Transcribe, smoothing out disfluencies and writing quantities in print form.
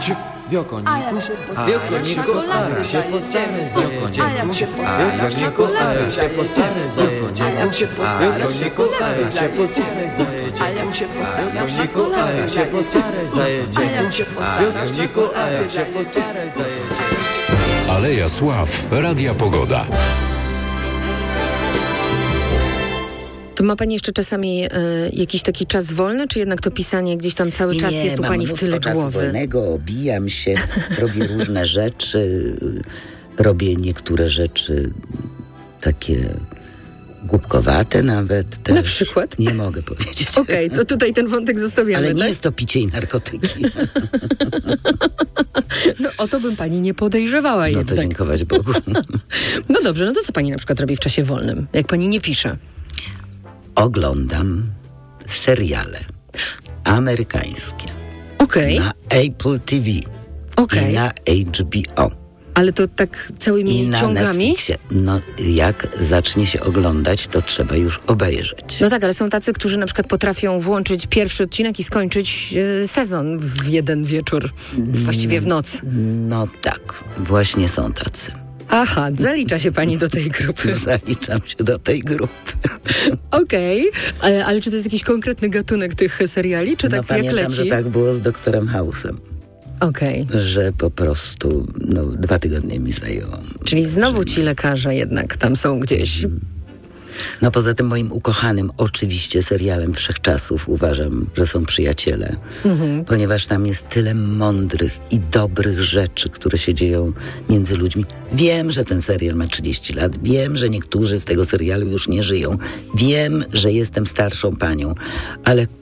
W okoniku, w okoniku stara się postaraj, w okoniku, jak się postaraj się postaraj, w okoniku stara się postaraj, w okoniku stara się postaraj, w okoniku stara się postaraj. Aleja Sław, Radia Pogoda. To ma pani jeszcze czasami jakiś taki czas wolny, czy jednak to pisanie gdzieś tam cały czas jest u pani w tyle czasu głowy? Wolnego, obijam się, robię różne rzeczy, robię niektóre rzeczy takie głupkowate nawet też. Na przykład? Nie mogę powiedzieć. Okej, to tutaj ten wątek zostawiamy. Ale nie tak? jest to picie i narkotyki. No o to bym pani nie podejrzewała No jednak. to dziękować Bogu. No dobrze, no to co pani na przykład robi w czasie wolnym, jak pani nie pisze? Oglądam seriale amerykańskie Okej, na Apple TV i na HBO ale to tak i całymi na ciągami? Netflixie. No jak zacznie się oglądać, to trzeba już obejrzeć. No tak, ale są tacy, którzy na przykład potrafią włączyć pierwszy odcinek i skończyć sezon w jeden wieczór, właściwie w noc. No tak, właśnie są tacy. Aha, zalicza się pani do tej grupy. Zaliczam się do tej grupy. Okej, ale czy to jest jakiś konkretny gatunek tych seriali, czy tak jak Pamiętam, leci? że tak było z doktorem House'em, Okej, że po prostu 2 tygodnie mi zajęło. czyli znowu ci lekarze jednak tam są gdzieś. No poza tym moim ukochanym oczywiście serialem Wszechczasów uważam, że są Przyjaciele, ponieważ tam jest tyle mądrych i dobrych rzeczy, które się dzieją między ludźmi. Wiem, że ten serial ma 30 lat, wiem, że niektórzy z tego serialu już nie żyją, wiem, że jestem starszą panią, ale